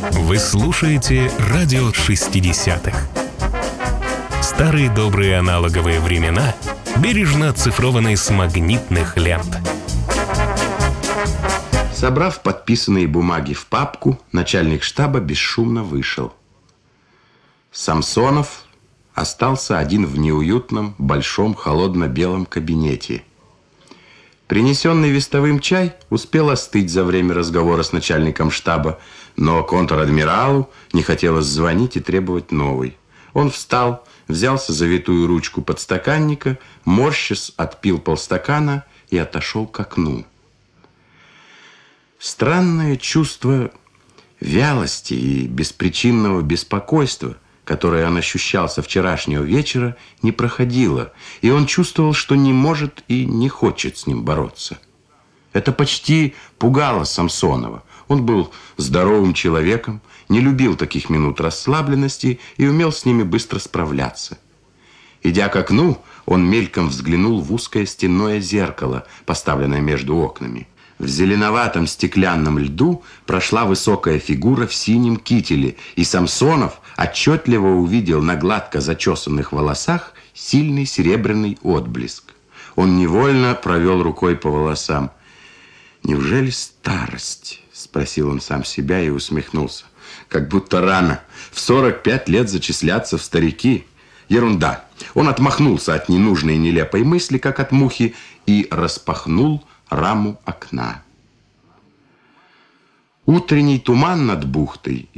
Вы слушаете радио 60-х. Старые добрые аналоговые времена, бережно оцифрованные с магнитных лент. Собрав подписанные бумаги в папку, начальник штаба бесшумно вышел. Самсонов остался один в неуютном, большом, холодно-белом кабинете. Принесенный вестовым чай успел остыть за время разговора с начальником штаба, но контр-адмиралу не хотелось звонить и требовать новый. Он встал, взялся за витую ручку подстаканника, морщась отпил полстакана и отошел к окну. Странное чувство вялости и беспричинного беспокойства, которое он ощущал со вчерашнего вечера, не проходило, и он чувствовал, что не может и не хочет с ним бороться. Это почти пугало Самсонова. Он был здоровым человеком, не любил таких минут расслабленности и умел с ними быстро справляться. Идя к окну, он мельком взглянул в узкое стенное зеркало, поставленное между окнами. В зеленоватом стеклянном льду прошла высокая фигура в синем кителе, и Самсонов отчетливо увидел на гладко зачесанных волосах сильный серебряный отблеск. Он невольно провел рукой по волосам. «Неужели старость?» – спросил он сам себя и усмехнулся. «Как будто рано. В 45 лет зачисляться в старики. Ерунда». Он отмахнулся от ненужной и нелепой мысли, как от мухи, и распахнул раму окна. Утренний туман над бухтой